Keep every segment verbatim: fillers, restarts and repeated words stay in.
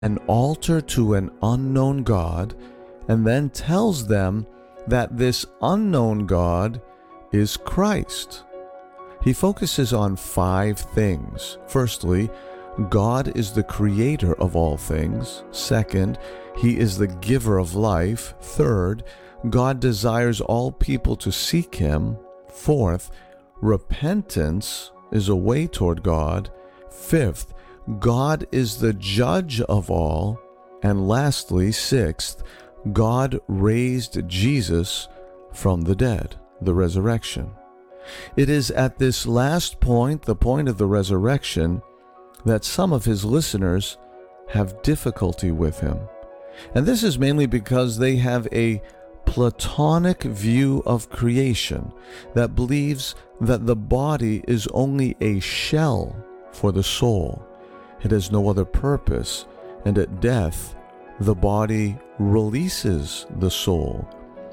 an altar to an unknown God, and then tells them that this unknown God is Christ. He focuses on five things. Firstly, God is the creator of all things. Second, He is the giver of life. Third, God desires all people to seek Him. Fourth, repentance is a way toward God. Fifth, God is the judge of all. And lastly, sixth, God raised Jesus from the dead, the resurrection. It is at this last point, the point of the resurrection, that some of His listeners have difficulty with Him. And this is mainly because they have a Platonic view of creation that believes that the body is only a shell for the soul. It has no other purpose, and at death, the body releases the soul.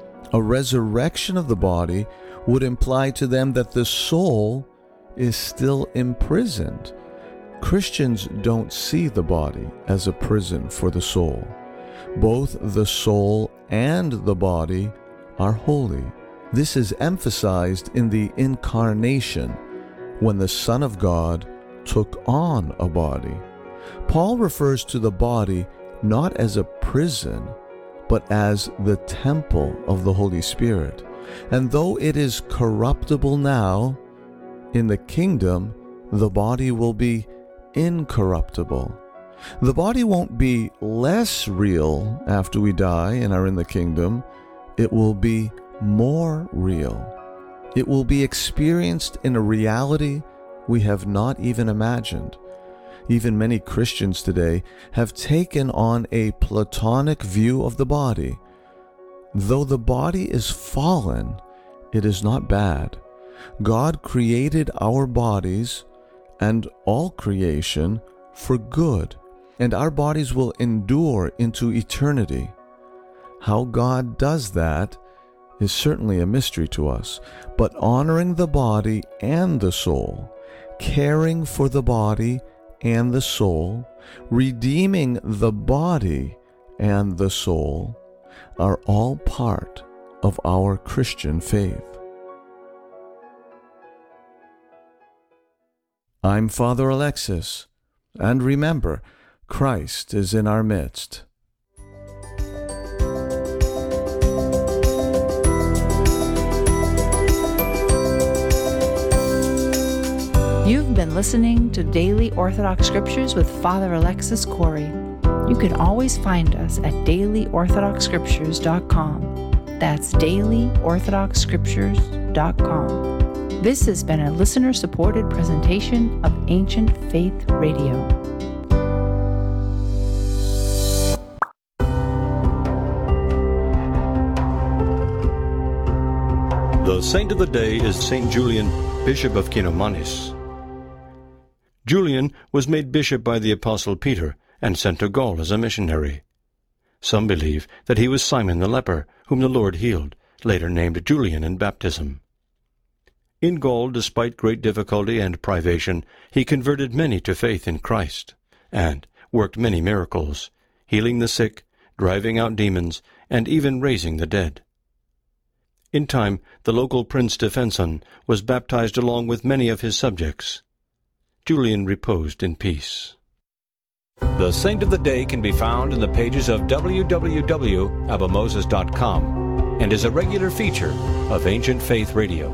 A resurrection of the body would imply to them that the soul is still imprisoned. Christians don't see the body as a prison for the soul. Both the soul and the body are holy. This is emphasized in the incarnation, when the Son of God took on a body. Paul refers to the body not as a prison, but as the temple of the Holy Spirit. And though it is corruptible now, in the kingdom, the body will be incorruptible. The body won't be less real after we die and are in the kingdom. It will be more real. It will be experienced in a reality we have not even imagined. Even many Christians today have taken on a Platonic view of the body. Though the body is fallen, it is not bad. God created our bodies and all creation for good, and our bodies will endure into eternity. How God does that is certainly a mystery to us, but honoring the body and the soul, caring for the body and the soul, redeeming the body and the soul, are all part of our Christian faith. I'm Father Alexis, and remember, Christ is in our midst. You've been listening to Daily Orthodox Scriptures with Father Alexis Corey. You can always find us at daily orthodox scriptures dot com. That's daily orthodox scriptures dot com. This has been a listener-supported presentation of Ancient Faith Radio. The saint of the day is Saint Julian, Bishop of Kinomanis. Julian was made bishop by the Apostle Peter and sent to Gaul as a missionary. Some believe that he was Simon the leper, whom the Lord healed, later named Julian in baptism. In Gaul, despite great difficulty and privation, he converted many to faith in Christ, and worked many miracles, healing the sick, driving out demons, and even raising the dead. In time, the local Prince Stephenson was baptized along with many of his subjects. Julian reposed in peace. The Saint of the Day can be found in the pages of w w w dot abba moses dot com and is a regular feature of Ancient Faith Radio.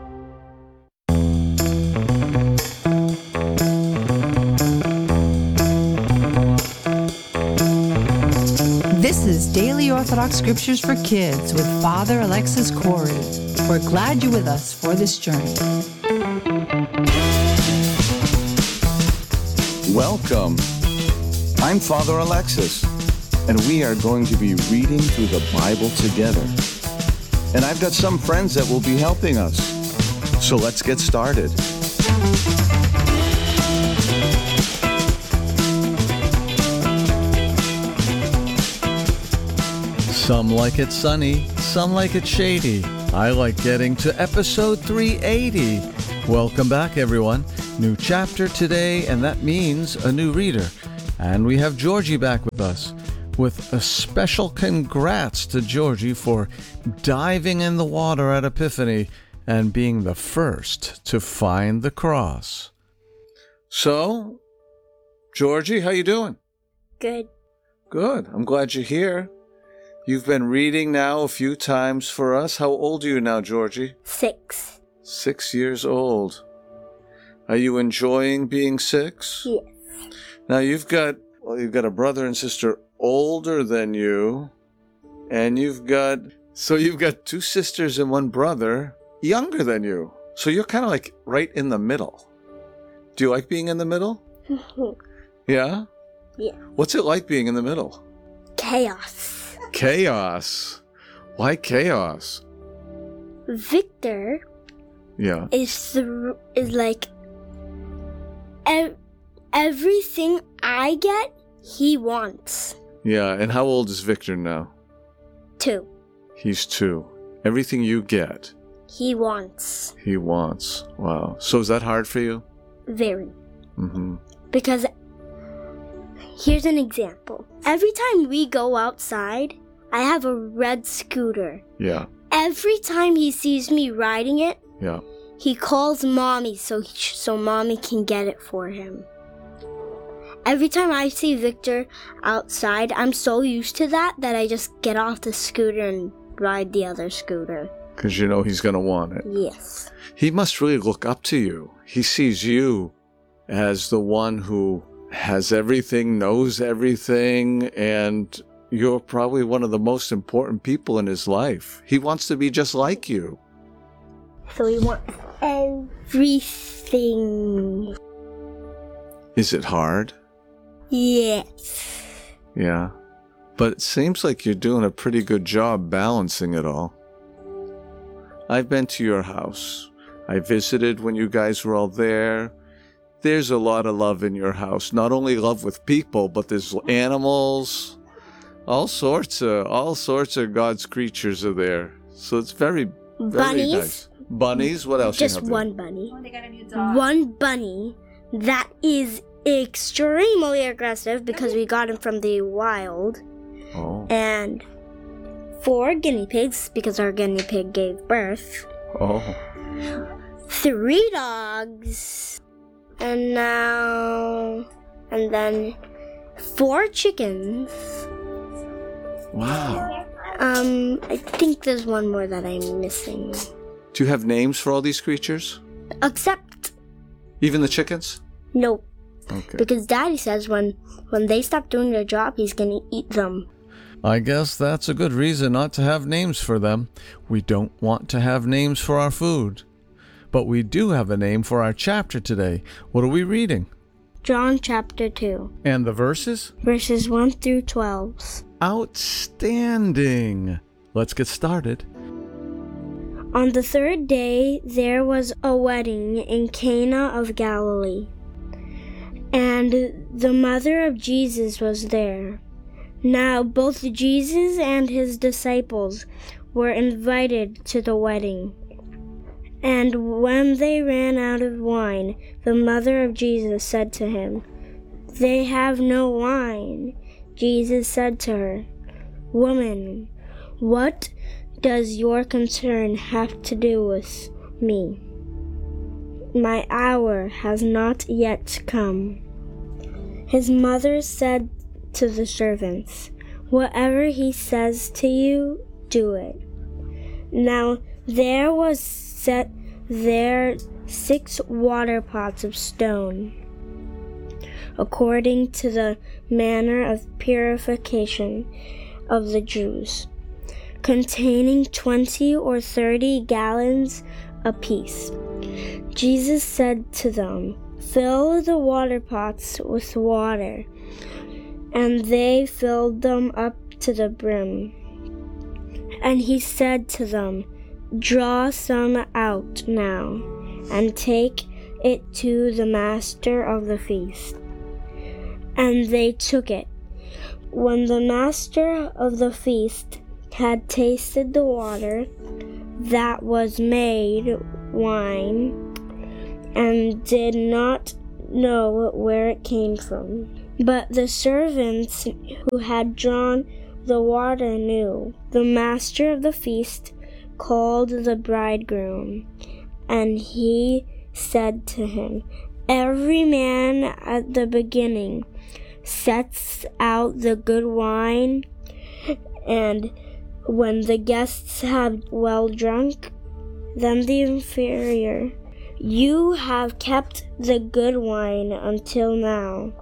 This is Daily Orthodox Scriptures for Kids with Father Alexis Corey. We're glad you're with us for this journey. Welcome. I'm Father Alexis, and we are going to be reading through the Bible together. And I've got some friends that will be helping us. So let's get started. Some like it sunny, some like it shady. I like getting to episode three eighty. Welcome back, everyone. New chapter today, and that means a new reader. And we have Georgie back with us, with a special congrats to Georgie for diving in the water at Epiphany and being the first to find the cross. So, Georgie, how you doing? Good. Good. I'm glad you're here. You've been reading now a few times for us. How old are you now, Georgie? Six. Six years old. Are you enjoying being six? Yes. Now you've got, well, you've got a brother and sister older than you, and you've got, so you've got two sisters and one brother younger than you. So you're kind of like right in the middle. Do you like being in the middle? Yeah? Yeah. What's it like being in the middle? Chaos. Chaos. Why chaos? Victor Yeah. is the, is like ev- everything I get, he wants. Yeah, and how old is Victor now? Two. He's two. Everything you get, He wants. he wants. Wow. So is that hard for you? Very. Mm-hmm. Because here's an example. Every time we go outside, I have a red scooter. Yeah. Every time he sees me riding it, Yeah. he calls mommy so he, so mommy can get it for him. Every time I see Victor outside, I'm so used to that that I just get off the scooter and ride the other scooter. Because you know he's going to want it. Yes. He must really look up to you. He sees you as the one who has everything, knows everything, and you're probably one of the most important people in his life. He wants to be just like you. So he wants everything. Is it hard? Yes. Yeah. But it seems like you're doing a pretty good job balancing it all. I've been to your house. I visited when you guys were all there. There's a lot of love in your house. Not only love with people, but there's animals. All sorts of all sorts of God's creatures are there. So it's very, very Bunnies? nice. Bunnies? What else Just you have there? one bunny. One bunny that is extremely aggressive because we got him from the wild. Oh. And four guinea pigs because our guinea pig gave birth. Oh. Three dogs. And now... And then four chickens. Wow. Um, I think there's one more that I'm missing. Do you have names for all these creatures? Except, Even the chickens? nope. Okay. Because Daddy says when, when they stop doing their job, he's gonna eat them. I guess that's a good reason not to have names for them. We don't want to have names for our food. But we do have a name for our chapter today. What are we reading? John chapter two, And the verses? verses one through twelve. Outstanding! Let's get started. On the third day, there was a wedding in Cana of Galilee, and the mother of Jesus was there. Now both Jesus and his disciples were invited to the wedding. And when they ran out of wine, the mother of Jesus said to him, "They have no wine." Jesus said to her, "Woman, what does your concern have to do with me? My hour has not yet come." His mother said to the servants, "Whatever he says to you, do it." Now there was set there six water pots of stone, according to the manner of purification of the Jews, containing twenty or thirty gallons apiece. Jesus said to them, "Fill the water pots with water." And they filled them up to the brim. And he said to them, "Draw some out now, and take it to the master of the feast." And they took it. When the master of the feast had tasted the water that was made wine, and did not know where it came from, But the servants who had drawn the water knew. The master of the feast called the bridegroom, and he said to him, "Every man at the beginning sets out the good wine, and when the guests have well drunk, then the inferior. You have kept the good wine until now."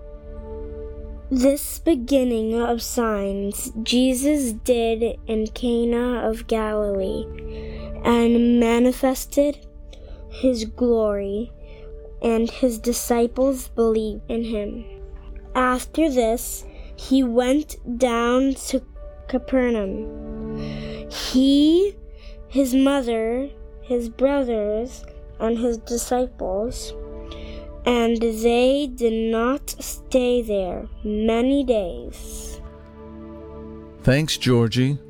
This beginning of signs Jesus did in Cana of Galilee, and manifested his glory, and his disciples believed in him. After this, he went down to Capernaum. He, his mother, his brothers, and his disciples, and they did not stay there many days. Thanks, Georgie.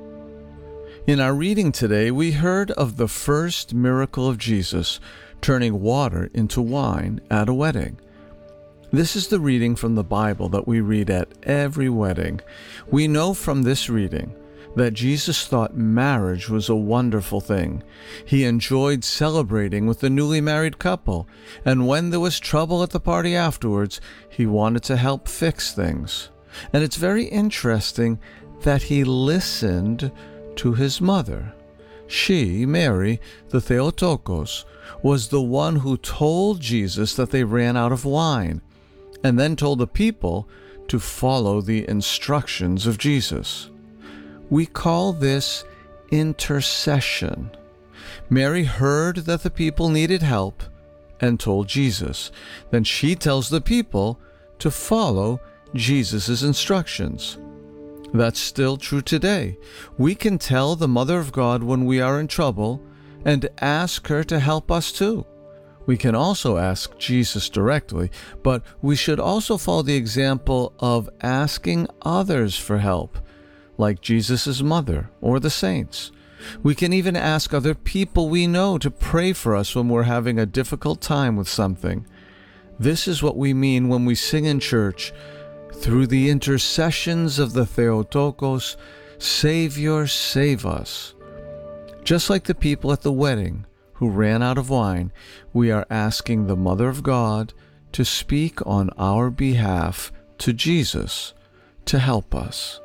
In our reading today, we heard of the first miracle of Jesus turning water into wine at a wedding. This is the reading from the Bible that we read at every wedding. We know from this reading that Jesus thought marriage was a wonderful thing. He enjoyed celebrating with the newly married couple, and when there was trouble at the party afterwards, he wanted to help fix things. And it's very interesting that he listened to his mother. She, Mary, the Theotokos, was the one who told Jesus that they ran out of wine, and then told the people to follow the instructions of Jesus. We call this intercession. Mary heard that the people needed help and told Jesus. Then she tells the people to follow Jesus' instructions. That's still true today. We can tell the Mother of God when we are in trouble and ask her to help us too. We can also ask Jesus directly, but we should also follow the example of asking others for help, like Jesus' mother or the saints. We can even ask other people we know to pray for us when we're having a difficult time with something. This is what we mean when we sing in church, "Through the intercessions of the Theotokos, Savior, save us." Just like the people at the wedding who ran out of wine, we are asking the Mother of God to speak on our behalf to Jesus to help us.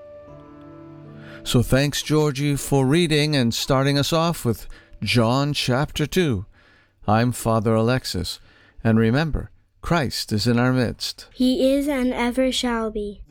So thanks, Georgie, for reading and starting us off with John chapter two. I'm Father Alexis, and remember, Christ is in our midst. He is and ever shall be.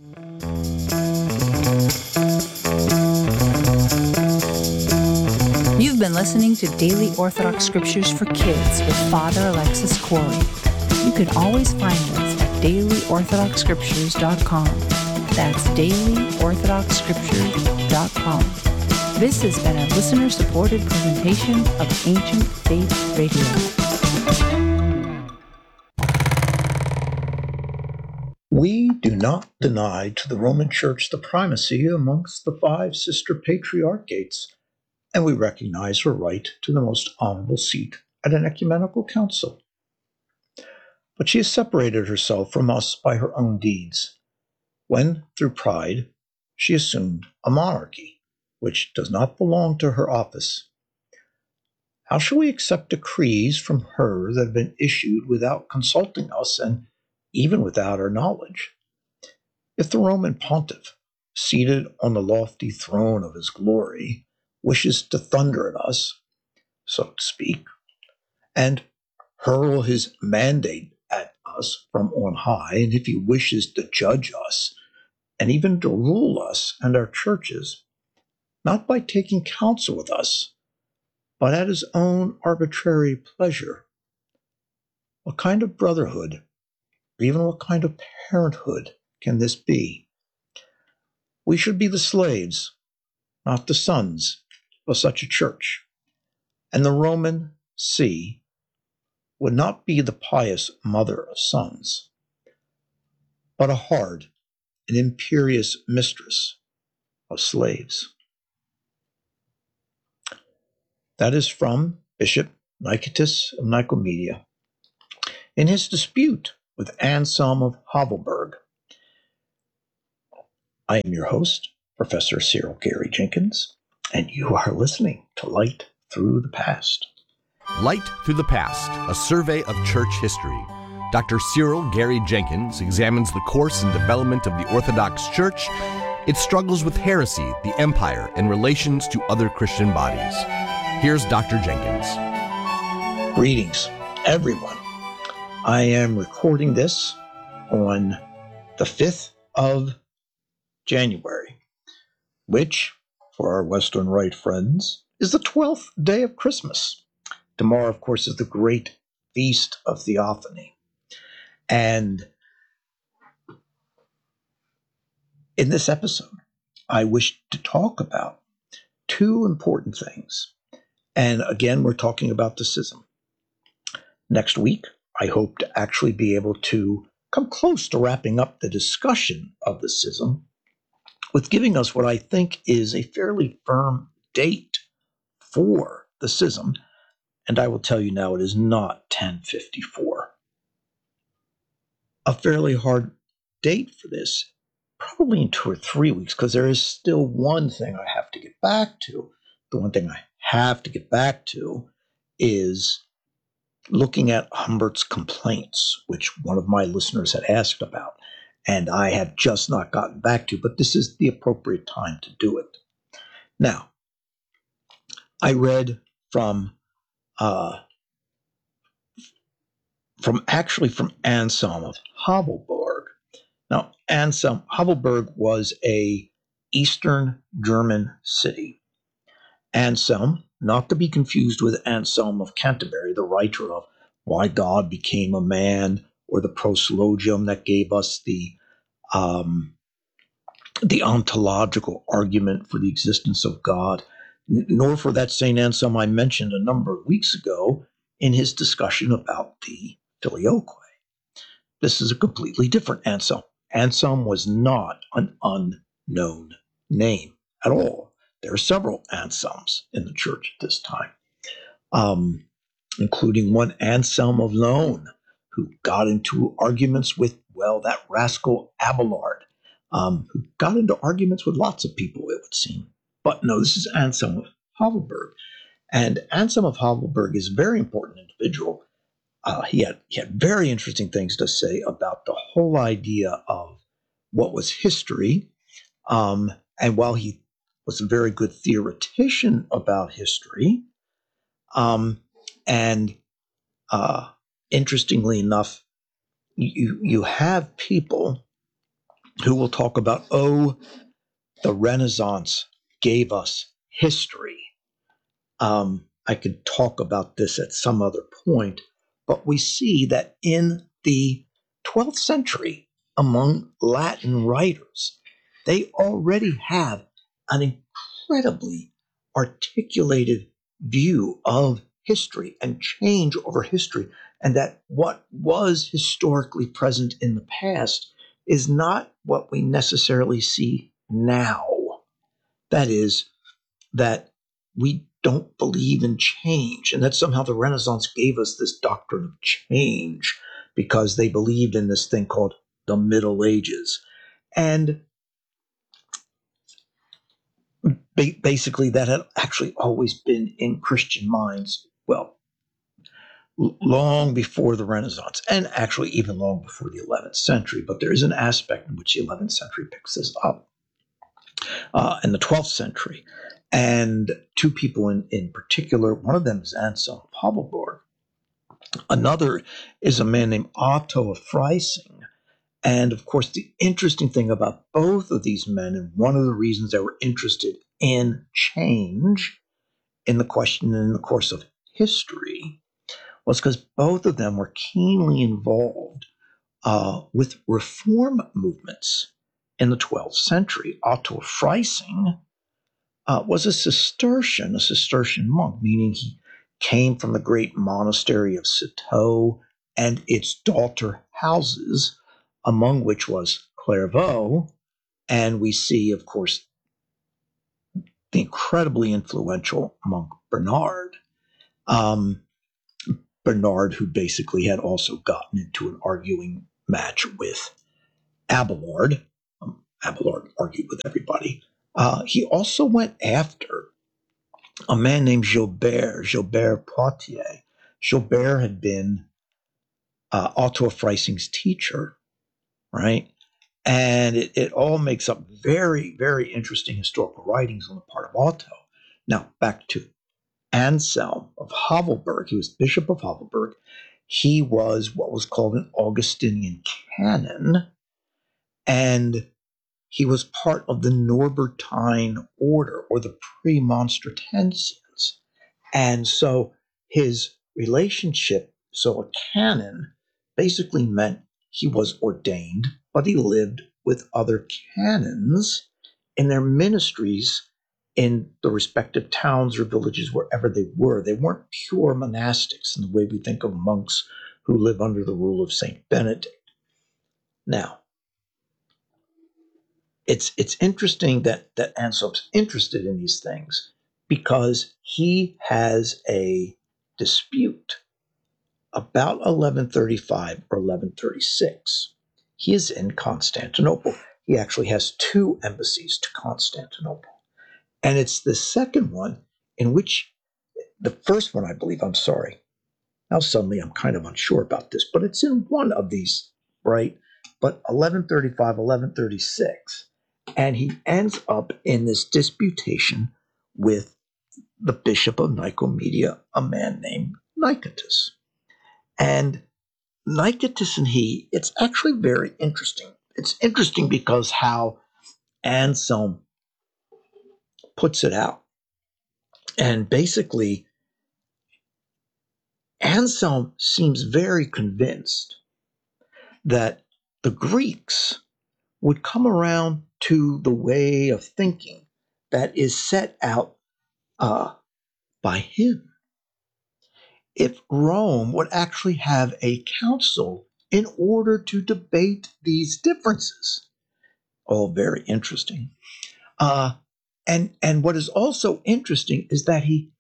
You've been listening to Daily Orthodox Scriptures for Kids with Father Alexis Corey. You can always find us at daily orthodox scriptures dot com. That's daily orthodox scriptures dot com. This has been a listener-supported presentation of Ancient Faith Radio. We do not deny to the Roman Church the primacy amongst the five sister patriarchates, and we recognize her right to the most honorable seat at an ecumenical council. But she has separated herself from us by her own deeds, when, through pride, she assumed a monarchy, which does not belong to her office. How shall we accept decrees from her that have been issued without consulting us and even without our knowledge? If the Roman pontiff, seated on the lofty throne of his glory, wishes to thunder at us, so to speak, and hurl his mandate at us from on high, and if he wishes to judge us, and even to rule us and our churches, not by taking counsel with us, but at his own arbitrary pleasure, what kind of brotherhood, or even what kind of parenthood can this be? We should be the slaves, not the sons, of such a church, and the Roman See would not be the pious mother of sons, but a hard and imperious mistress of slaves. That is from Bishop Nicetas of Nicomedia in his dispute with Anselm of Havelberg I am your host, Professor Cyril Gary Jenkins, and you are listening to Light Through the Past. Light Through the Past, a survey of church history. Doctor Cyril Gary Jenkins examines the course and development of the Orthodox Church, its struggles with heresy, the empire, and relations to other Christian bodies. Here's Doctor Jenkins. Greetings, everyone. I am recording this on the fifth of January, which, for our Western Rite friends, is the twelfth day of Christmas. Tomorrow, of course, is the great Feast of Theophany. And in this episode, I wish to talk about two important things. And again, we're talking about the schism. Next week, I hope to actually be able to come close to wrapping up the discussion of the schism with giving us what I think is a fairly firm date for the schism. And I will tell you now, it is not ten fifty-four. A fairly hard date for this, probably in two or three weeks, because there is still one thing I have to get back to. The one thing I have to get back to is looking at Humbert's complaints, which one of my listeners had asked about, and I have just not gotten back to, but this is the appropriate time to do it. Now, I read from uh, from actually from Anselm of Havelberg. Now, Anselm, Havelberg was a Eastern German city. Anselm, not to be confused with Anselm of Canterbury, the writer of Why God Became a Man, or the Proslogium that gave us the um, the ontological argument for the existence of God, n- nor for that Saint Anselm I mentioned a number of weeks ago in his discussion about the Filioque. This is a completely different Anselm. Anselm was not an unknown name at all. There are several Anselms in the church at this time, um, including one Anselm of Lone, who got into arguments with, well, that rascal Abelard, um, who got into arguments with lots of people, it would seem. But no, this is Anselm of Havelberg. And Anselm of Havelberg is a very important individual. Uh, he had he had very interesting things to say about the whole idea of what was history. Um, and while he was a very good theoretician about history, um, and uh, interestingly enough, you you have people who will talk about, oh, the Renaissance gave us history. Um, I could talk about this at some other point. But we see that in the twelfth century, among Latin writers, they already have an incredibly articulated view of history and change over history, and that what was historically present in the past is not what we necessarily see now. That is, that we don't believe in change, and that somehow the Renaissance gave us this doctrine of change because they believed in this thing called the Middle Ages. And ba- basically that had actually always been in Christian minds, well, l- long before the Renaissance, and actually even long before the eleventh century. But there is an aspect in which the eleventh century picks this up. Uh, in the twelfth century. And two people in, in particular, one of them is Anselm of Havelberg. Another is a man named Otto of Freising. And of course, the interesting thing about both of these men, and one of the reasons they were interested in change in the question in the course of history, was because both of them were keenly involved uh, with reform movements in the twelfth century. Otto of Freising Uh, was a Cistercian, a Cistercian monk, meaning he came from the great monastery of Citeaux and its daughter houses, among which was Clairvaux. And we see, of course, the incredibly influential monk Bernard. Um, Bernard, who basically had also gotten into an arguing match with Abelard. Um, Abelard argued with everybody. Uh, he also went after a man named Gilbert, Gilbert Poitiers. Gilbert had been uh, Otto of Freising's teacher, right? And it, it all makes up very, very interesting historical writings on the part of Otto. Now, back to Anselm of Havelberg. He was Bishop of Havelberg. He was what was called an Augustinian canon, and he was part of the Norbertine order, or the Premonstratensians. And so his relationship, so a canon, basically meant he was ordained, but he lived with other canons in their ministries in the respective towns or villages wherever they were. They weren't pure monastics in the way we think of monks who live under the rule of Saint Benedict. Now, it's it's interesting that, that Anselm's interested in these things because he has a dispute about eleven thirty-five or eleven thirty-six. He is in Constantinople. He actually has two embassies to Constantinople. And it's the second one in which, the first one, I believe, I'm sorry. Now suddenly I'm kind of unsure about this, but it's in one of these, right? But eleven thirty-five, eleven thirty-six. And he ends up in this disputation with the Bishop of Nicomedia, a man named Nicetas. And Nicetas and he, it's actually very interesting. It's interesting because how Anselm puts it out. And basically, Anselm seems very convinced that the Greeks would come around to the way of thinking that is set out uh, by him if Rome would actually have a council in order to debate these differences. All very interesting. Uh, and, and what is also interesting is that he,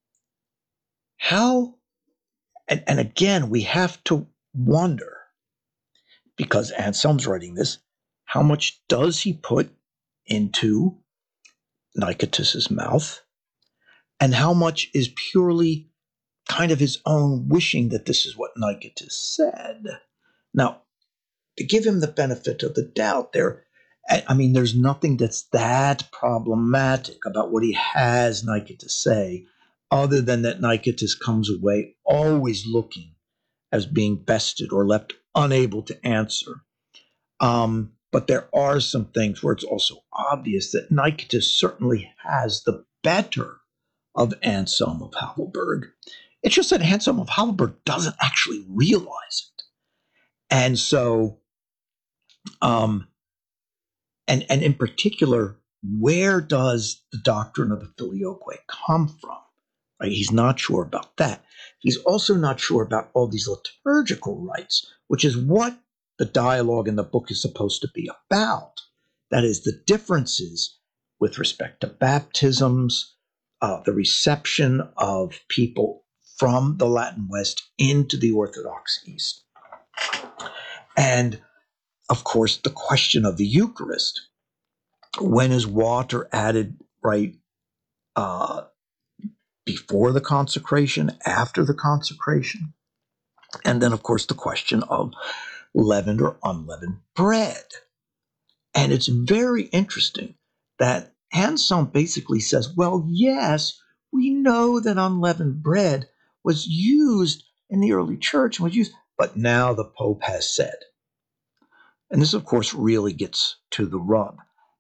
how, and, and again, we have to wonder, because Anselm's writing this, how much does he put into Nicetas's mouth, and how much is purely kind of his own wishing that this is what Nicetas said. Now, to give him the benefit of the doubt there, I mean, there's nothing that's that problematic about what he has Nicetas say, other than that Nicetas comes away always looking as being bested or left unable to answer. Um, but there are some things where it's also obvious that Nicetas certainly has the better of Anselm of Havelberg. It's just that Anselm of Havelberg doesn't actually realize it. And so, um, and, and in particular, where does the doctrine of the filioque come from? Right? He's not sure about that. He's also not sure about all these liturgical rites, which is what the dialogue in the book is supposed to be about. That is, the differences with respect to baptisms, uh, the reception of people from the Latin West into the Orthodox East. And, of course, the question of the Eucharist. When is water added, right, uh, before the consecration, after the consecration? And then, of course, the question of leavened or unleavened bread. And it's very interesting that Anselm basically says, well, yes, we know that unleavened bread was used in the early church, was used, but now the Pope has said. And this, of course, really gets to the rub.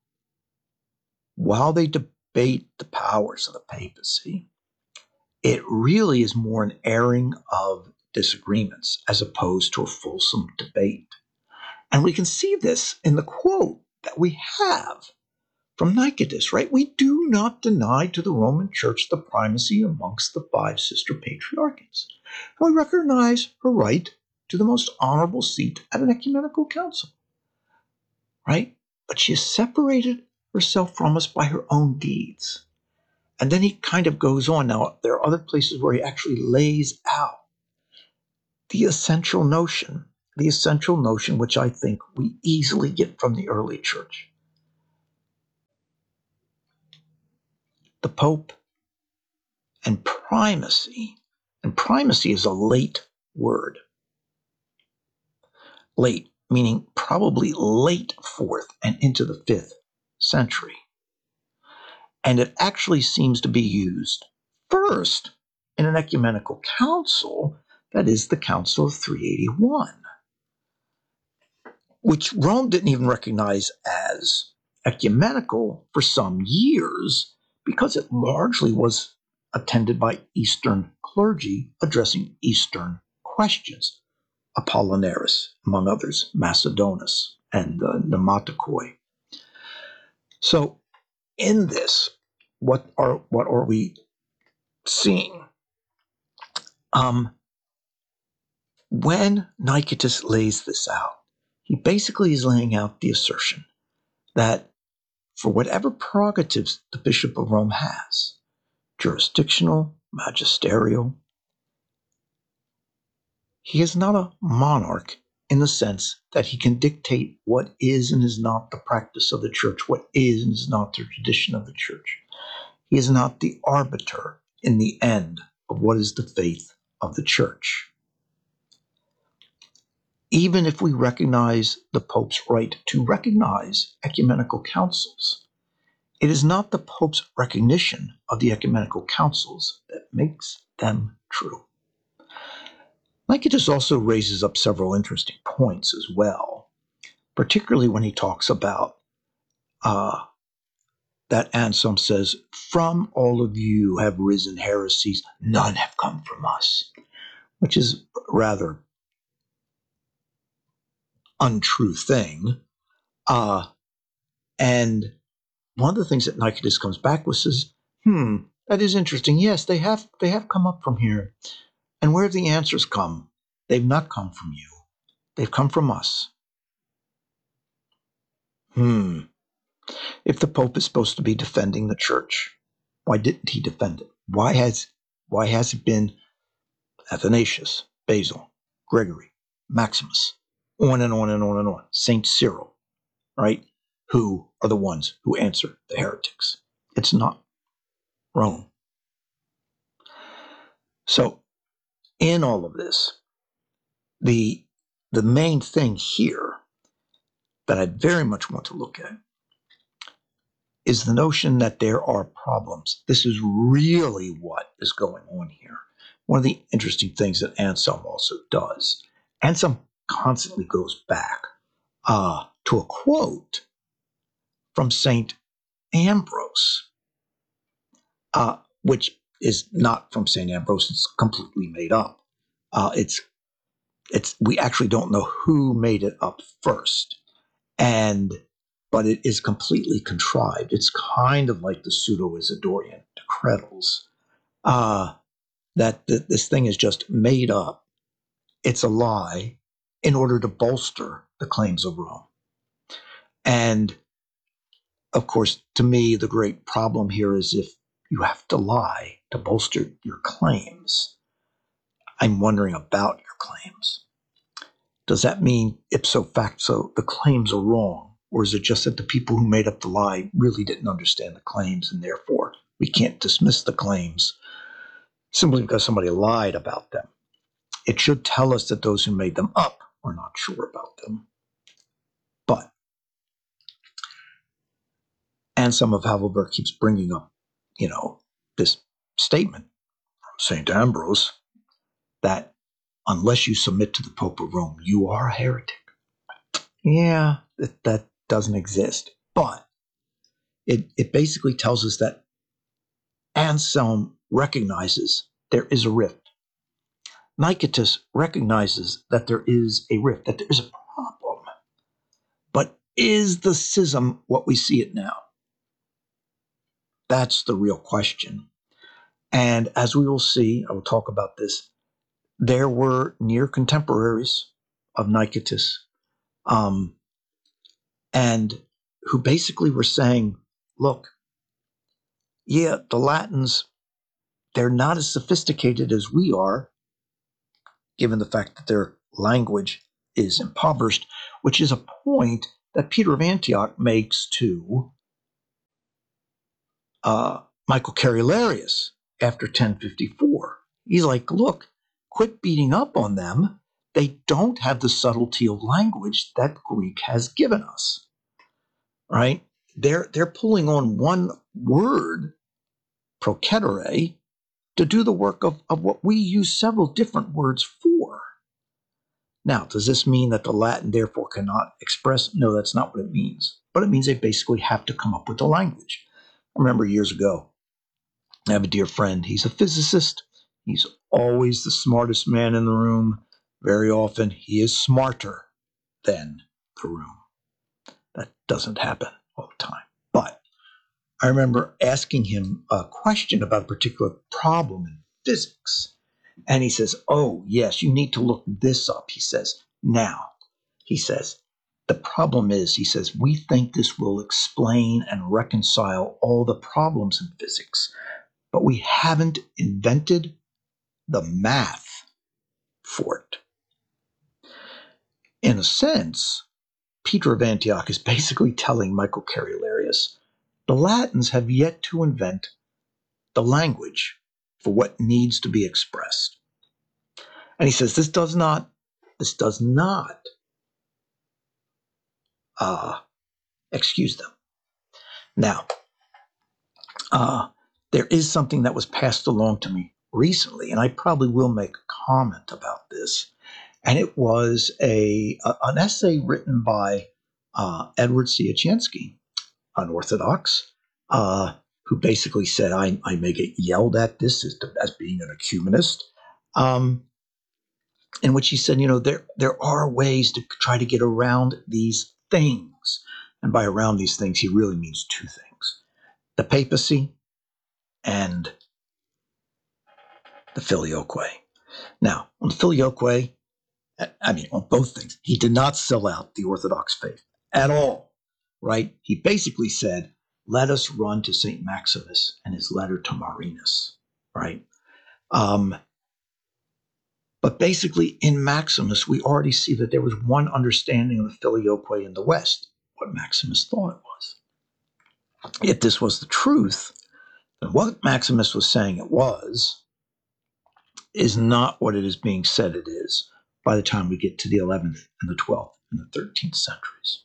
While they debate the powers of the papacy, it really is more an airing of disagreements as opposed to a fulsome debate. And we can see this in the quote that we have from Nicetas, right? We do not deny to the Roman Church the primacy amongst the five sister patriarchates. And we recognize her right to the most honorable seat at an ecumenical council, right? But she has separated herself from us by her own deeds. And then he kind of goes on. Now, there are other places where he actually lays out the essential notion, the essential notion which I think we easily get from the early church. the Pope, and primacy. And primacy is a late word. Late, meaning probably late fourth and into the fifth century. And it actually seems to be used first in an ecumenical council, that is the Council of three eighty-one, which Rome didn't even recognize as ecumenical for some years because it largely was attended by Eastern clergy addressing Eastern questions. Apollinaris, among others, Macedonus, and uh, Pneumatikoi. So in this, what are what are we seeing? Um, when Nicetas lays this out, he basically is laying out the assertion that for whatever prerogatives the Bishop of Rome has, jurisdictional, magisterial, he is not a monarch in the sense that he can dictate what is and is not the practice of the church, what is and is not the tradition of the church. He is not the arbiter in the end of what is the faith of the church. Even if we recognize the Pope's right to recognize ecumenical councils, it is not the Pope's recognition of the ecumenical councils that makes them true. Nicetas also raises up several interesting points as well, particularly when he talks about uh, that Anselm says, "From all of you have risen heresies, none have come from us," which is a rather untrue thing. Uh, and one of the things that Nicetas comes back with is, hmm, that is interesting. Yes, they have they have come up from here. And where have the answers come? They've not come from you. They've come from us. Hmm. If the Pope is supposed to be defending the church, why didn't he defend it? Why has why has it been Athanasius, Basil, Gregory, Maximus, on and on and on and on, Saint Cyril, right? Who are the ones who answer the heretics? It's not Rome. So, in all of this, the the main thing here that I very much want to look at is the notion that there are problems. This is really what is going on here. One of the interesting things that Anselm also does, Anselm constantly goes back uh, to a quote from Saint Ambrose, uh, which is not from Saint Ambrose. It's completely made up. Uh, it's it's we actually don't know who made it up first, and but it is completely contrived. It's kind of like the pseudo-Isidorian decretals, uh, that th- this thing is just made up. It's a lie in order to bolster the claims of Rome. And of course, to me, the great problem here is if you have to lie to bolster your claims, I'm wondering about your claims. Does that mean ipso facto the claims are wrong? Or is it just that the people who made up the lie really didn't understand the claims and therefore we can't dismiss the claims simply because somebody lied about them? It should tell us that those who made them up were not sure about them. But Anselm of Heidelberg keeps bringing up, you know, this statement from Saint Ambrose that unless you submit to the Pope of Rome, you are a heretic. Yeah, that, that doesn't exist. But it, it basically tells us that Anselm recognizes there is a rift. Nicetas recognizes that there is a rift, that there is a problem. But is the schism what we see it now? That's the real question. And as we will see, I will talk about this, there were near contemporaries of Nicetas, um, and who basically were saying, look, yeah, the Latins, they're not as sophisticated as we are, given the fact that their language is impoverished, which is a point that Peter of Antioch makes to uh, Michael Carolarius after ten fifty-four. He's like, look, quit beating up on them. They don't have the subtlety of language that Greek has given us, right? They're, they're pulling on one word, proketere, to do the work of, of what we use several different words for. Now, does this mean that the Latin therefore cannot express? No, that's not what it means. But it means they basically have to come up with the language. I remember years ago, I have a dear friend. He's a physicist. He's always the smartest man in the room. Very often, he is smarter than the room. That doesn't happen all the time. But I remember asking him a question about a particular problem in physics. And he says, oh, yes, you need to look this up. He says, now, he says, the problem is, he says, we think this will explain and reconcile all the problems in physics, but we haven't invented the math for it. In a sense, Peter of Antioch is basically telling Michael Carolarius, the Latins have yet to invent the language for what needs to be expressed. And he says, this does not, this does not uh, excuse them. Now, uh, there is something that was passed along to me recently, and I probably will make a comment about this. And it was a, a an essay written by uh, Edward Siecienski, an Orthodox, uh, who basically said, I, I may get yelled at this as, to, as being an ecumenist, um, in which he said, you know, there, there are ways to try to get around these things. And by around these things, he really means two things: the papacy and the filioque. Now, on the filioque, I mean, on both things, he did not sell out the Orthodox faith at all, right? He basically said, let us run to Saint Maximus and his letter to Marinus, right? Um, but basically, in Maximus, we already see that there was one understanding of the filioque in the West, what Maximus thought it was. If this was the truth, then what Maximus was saying it was is not what it is being said it is by the time we get to the eleventh and the twelfth and the thirteenth centuries.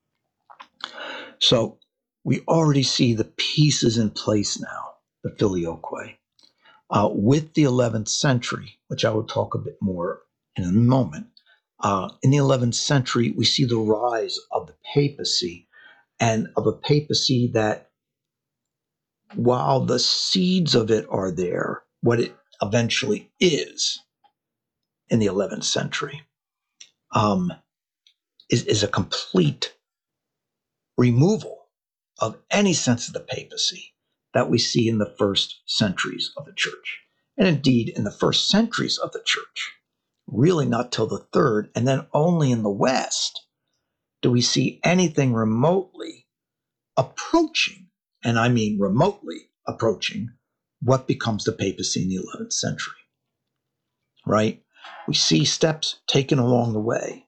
So we already see the pieces in place now, the filioque. Uh, with the eleventh century, which I will talk a bit more in a moment, uh, in the eleventh century, we see the rise of the papacy, and of a papacy that, while the seeds of it are there, what it eventually is in the eleventh century um, is, is a complete removal of any sense of the papacy that we see in the first centuries of the church. And indeed, in the first centuries of the church, really not till the third, and then only in the West, do we see anything remotely approaching, and I mean remotely approaching, what becomes the papacy in the eleventh century, right? We see steps taken along the way,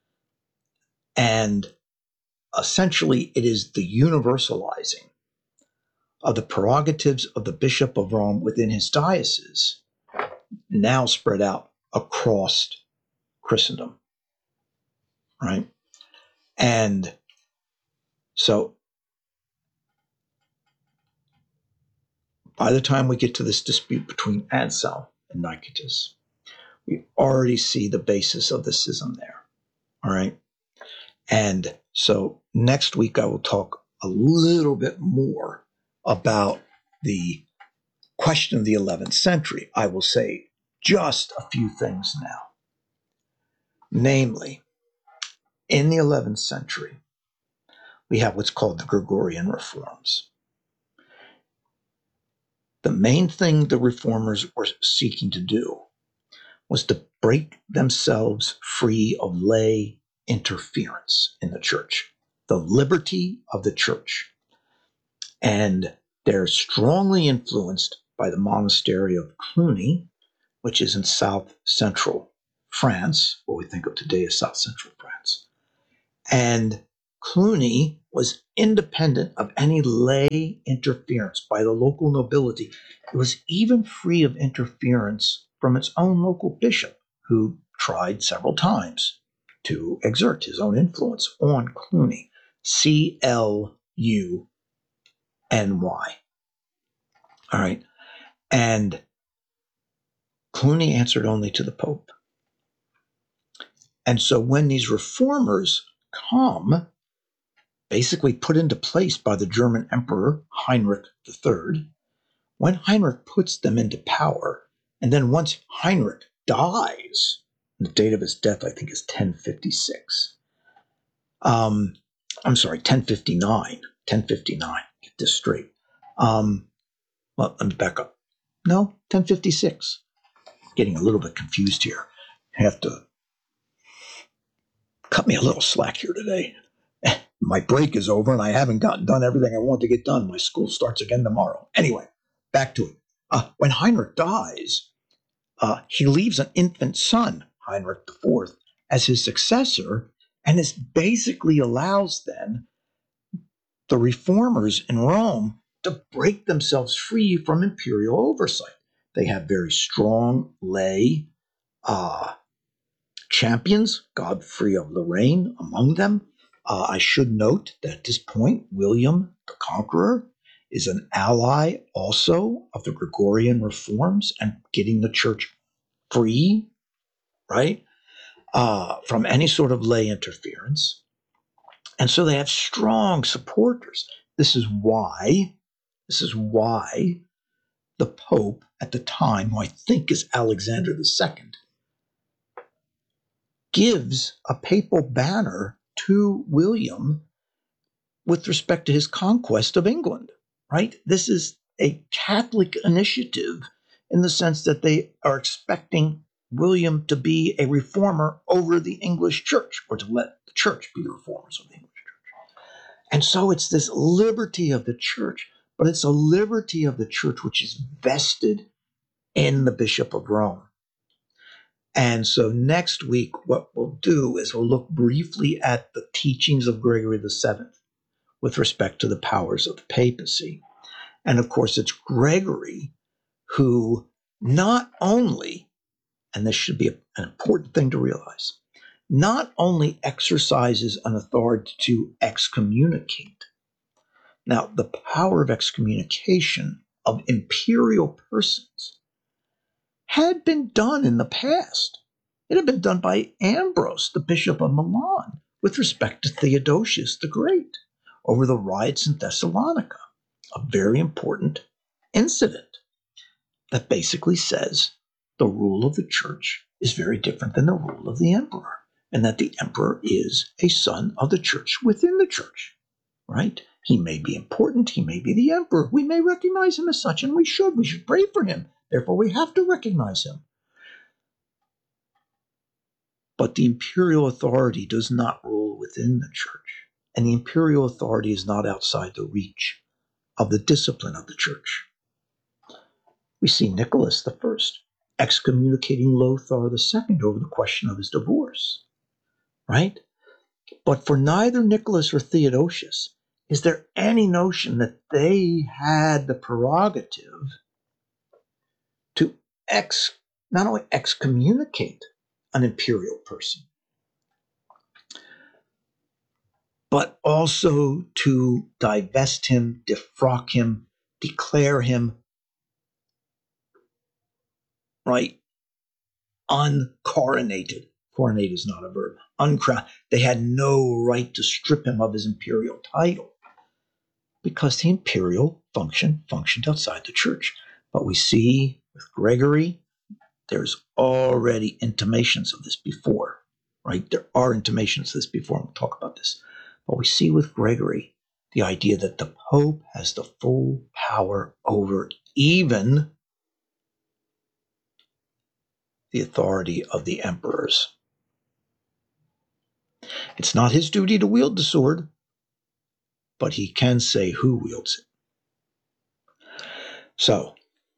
and essentially it is the universalizing of the prerogatives of the Bishop of Rome within his diocese, now spread out across Christendom, right? And so by the time we get to this dispute between Anselm and Nicetas, we already see the basis of the schism there, all right? And so next week I will talk a little bit more about the question of the eleventh century. I will say just a few things now. Namely, in the eleventh century, we have what's called the Gregorian reforms. The main thing the reformers were seeking to do was to break themselves free of lay interference in the church, the liberty of the church. And they're strongly influenced by the monastery of Cluny, which is in south central France, what we think of today as south central France. And Cluny was independent of any lay interference by the local nobility. It was even free of interference from its own local bishop, who tried several times to exert his own influence on Cluny. C L U N Y. All right. And Cluny answered only to the Pope. And so when these reformers come, basically put into place by the German Emperor Heinrich the Third, when Heinrich puts them into power, and then once Heinrich dies, the date of his death I think is ten fifty-six. Um, I'm sorry, ten fifty-nine. ten fifty-nine. Get this straight. Um, well, let me back up. No, ten fifty-six. Getting a little bit confused here. I have to cut me a little slack here today. My break is over and I haven't gotten done everything I want to get done. My school starts again tomorrow. Anyway, back to it. Uh, when Heinrich dies, uh, he leaves an infant son, Heinrich the Fourth, as his successor, and this basically allows then the reformers in Rome to break themselves free from imperial oversight. They have very strong lay uh, champions, Godfrey of Lorraine among them. Uh, I should note that at this point, William the Conqueror is an ally also of the Gregorian reforms and getting the church free, right, uh, from any sort of lay interference. And so they have strong supporters. This is why, this is why the Pope at the time, who I think is Alexander the Second, gives a papal banner to William with respect to his conquest of England, right? This is a Catholic initiative in the sense that they are expecting William to be a reformer over the English church, or to let the church be the reformers of the English church. And so it's this liberty of the church, but it's a liberty of the church which is vested in the Bishop of Rome. And so next week, what we'll do is we'll look briefly at the teachings of Gregory the Seventh with respect to the powers of the papacy. And of course, it's Gregory who not only, and this should be a, an important thing to realize, not only exercises an authority to excommunicate. Now, the power of excommunication of imperial persons had been done in the past. It had been done by Ambrose, the Bishop of Milan, with respect to Theodosius the Great over the riots in Thessalonica, a very important incident that basically says the rule of the church is very different than the rule of the emperor, and that the emperor is a son of the church within the church, right? He may be important, he may be the emperor. We may recognize him as such, and we should. We should pray for him. Therefore, we have to recognize him. But the imperial authority does not rule within the church, and the imperial authority is not outside the reach of the discipline of the church. We see Nicholas the First excommunicating Lothar the Second over the question of his divorce, right? But for neither Nicholas or Theodosius is there any notion that they had the prerogative to ex, not only excommunicate an imperial person, but also to divest him, defrock him, declare him, right, uncoronated. Coronate is not a verb. Uncrowned. They had no right to strip him of his imperial title because the imperial function functioned outside the church. But we see with Gregory, there's already intimations of this before, right? There are intimations of this before, and we'll talk about this. But we see with Gregory the idea that the Pope has the full power over even the authority of the emperors. It's not his duty to wield the sword, but he can say who wields it. So,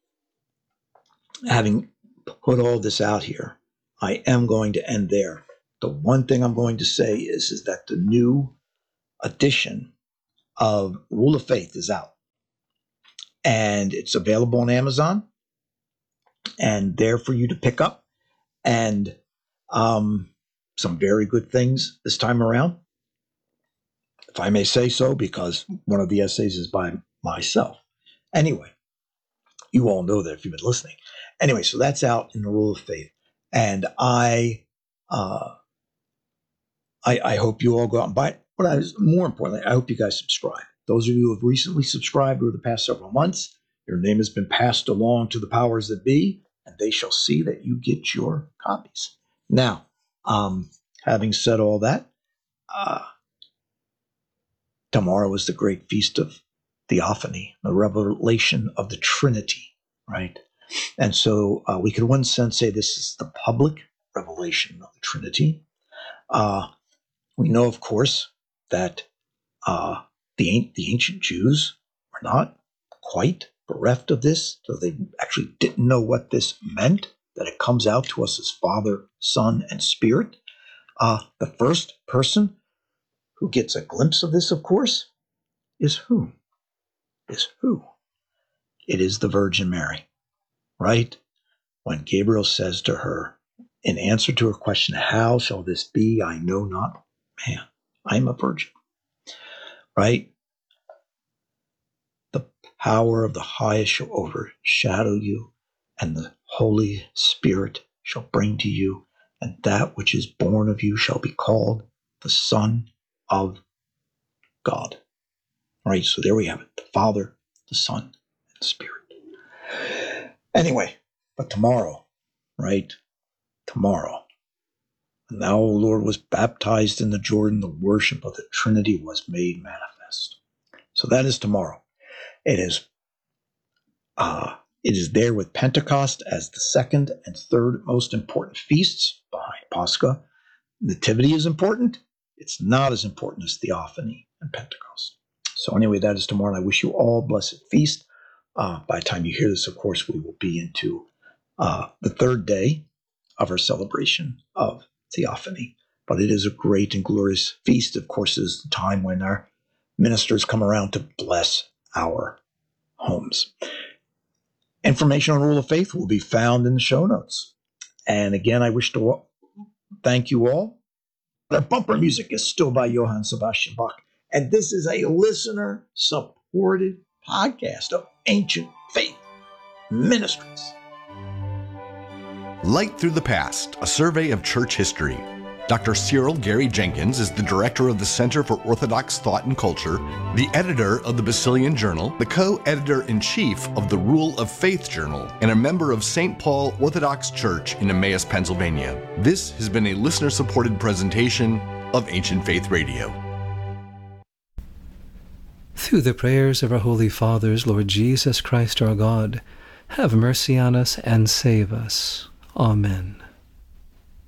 having put all this out here, I am going to end there. The one thing I'm going to say is, is that the new edition of Rule of Faith is out. And it's available on Amazon and there for you to pick up. And um, some very good things this time around, if I may say so, because one of the essays is by myself. Anyway, you all know that if you've been listening. Anyway, so that's out in the Rule of Faith. And I uh, I, I hope you all go out and buy it. But I, more importantly, I hope you guys subscribe. Those of you who have recently subscribed over the past several months, your name has been passed along to the powers that be, and they shall see that you get your copies. Now, um, having said all that, uh, tomorrow is the great feast of Theophany, the revelation of the Trinity, right? And so uh, we could, in one sense, say this is the public revelation of the Trinity. Uh, we know, of course, that uh, the, the ancient Jews were not quite bereft of this, so they actually didn't know what this meant, that it comes out to us as Father, Son, and Spirit. Uh, the first person who gets a glimpse of this, of course, is who? Is who? It is the Virgin Mary, right? When Gabriel says to her, in answer to her question, how shall this be? I know not. Man, I'm a virgin, right? The power of the highest shall overshadow you, and the Holy Spirit shall bring to you, and that which is born of you shall be called the Son of God. All right, so there we have it. The Father, the Son, and the Spirit. Anyway, but tomorrow, right? Tomorrow. And thou, O Lord, was baptized in the Jordan. The worship of the Trinity was made manifest. So that is tomorrow. It is uh, it is there with Pentecost as the second and third most important feasts behind Pascha. Nativity is important. It's not as important as Theophany and Pentecost. So anyway, that is tomorrow, and I wish you all a blessed feast. Uh, by the time you hear this, of course, we will be into uh, the third day of our celebration of Theophany. But it is a great and glorious feast. Of course, it is the time when our ministers come around to bless our homes. Information on Rule of Faith will be found in the show notes. And again, I wish to thank you all. Our bumper music is still by Johann Sebastian Bach. And this is a listener-supported podcast of Ancient Faith Ministries. Light Through the Past, a survey of church history. Doctor Cyril Gary Jenkins is the director of the Center for Orthodox Thought and Culture, the editor of the Basilian Journal, the co-editor-in-chief of the Rule of Faith Journal, and a member of Saint Paul Orthodox Church in Emmaus, Pennsylvania. This has been a listener-supported presentation of Ancient Faith Radio. Through the prayers of our Holy Fathers, Lord Jesus Christ our God, have mercy on us and save us. Amen.